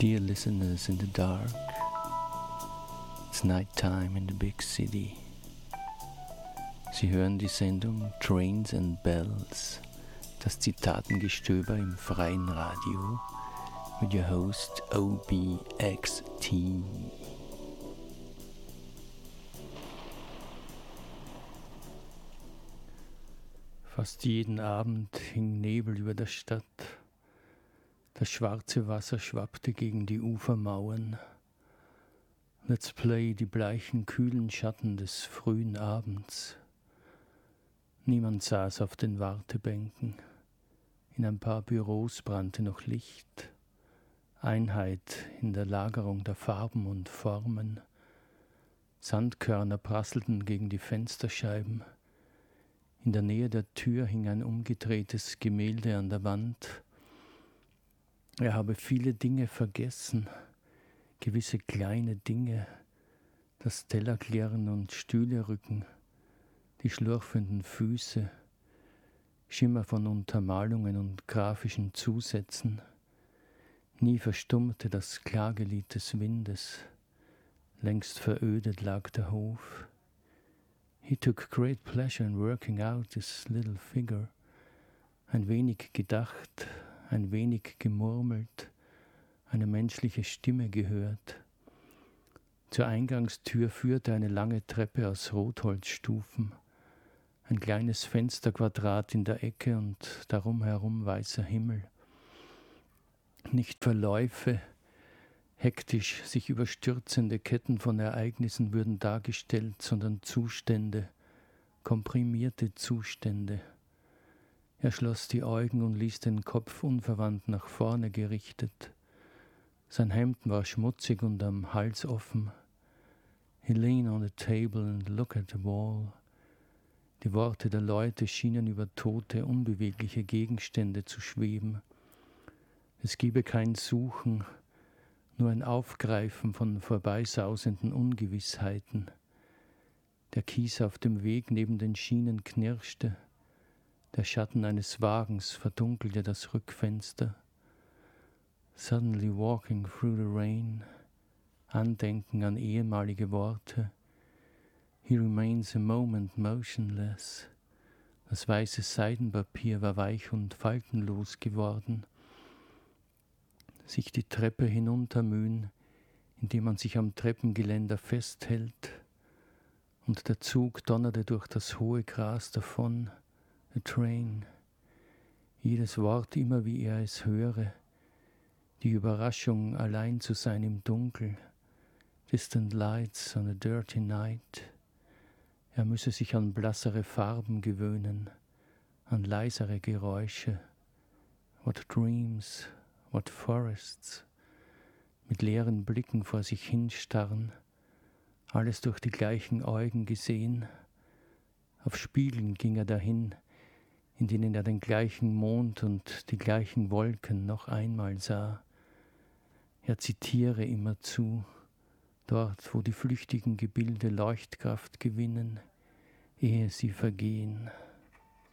Dear listeners in the dark, it's nighttime in the big city. Sie hören die Sendung Trains and Bells, das Zitatengestöber im freien Radio mit Ihr Host OBXT. Fast jeden Abend hing Nebel über der Stadt. Das schwarze Wasser schwappte gegen die Ufermauern. Let's play die bleichen, kühlen Schatten des frühen Abends. Niemand saß auf den Wartebänken. In ein paar Büros brannte noch Licht. Einheit in der Lagerung der Farben und Formen. Sandkörner prasselten gegen die Fensterscheiben. In der Nähe der Tür hing ein umgedrehtes Gemälde an der Wand. Er habe viele Dinge vergessen, gewisse kleine Dinge, das Tellerklirren und Stühle rücken, die schlurfenden Füße, Schimmer von Untermalungen und grafischen Zusätzen. Nie verstummte das Klagelied des Windes, längst verödet lag der Hof. He took great pleasure in working out his little figure, ein wenig gedacht, ein wenig gemurmelt, eine menschliche Stimme gehört. Zur Eingangstür führte eine lange Treppe aus Rotholzstufen, ein kleines Fensterquadrat in der Ecke und darum herum weißer Himmel. Nicht Verläufe, hektisch sich überstürzende Ketten von Ereignissen würden dargestellt, sondern Zustände, komprimierte Zustände. Er schloss die Augen und ließ den Kopf unverwandt nach vorne gerichtet. Sein Hemd war schmutzig und am Hals offen. He leaned on the table and looked at the wall. Die Worte der Leute schienen über tote, unbewegliche Gegenstände zu schweben. Es gebe kein Suchen, nur ein Aufgreifen von vorbeisausenden Ungewissheiten. Der Kies auf dem Weg neben den Schienen knirschte. Der Schatten eines Wagens verdunkelte das Rückfenster. Suddenly walking through the rain, Andenken an ehemalige Worte. He remains a moment motionless. Das weiße Seidenpapier war weich und faltenlos geworden. Sich die Treppe hinuntermühen, indem man sich am Treppengeländer festhält, und der Zug donnerte durch das hohe Gras davon. A train. Jedes Wort immer wie er es höre. Die Überraschung, allein zu sein im Dunkel. Distant lights on a dirty night. Er müsse sich an blassere Farben gewöhnen, an leisere Geräusche. What dreams, what forests. Mit leeren Blicken vor sich hinstarren. Alles durch die gleichen Augen gesehen. Auf Spiegeln ging er dahin, in denen er den gleichen Mond und die gleichen Wolken noch einmal sah. Er zitiere immerzu, dort, wo die flüchtigen Gebilde Leuchtkraft gewinnen, ehe sie vergehen.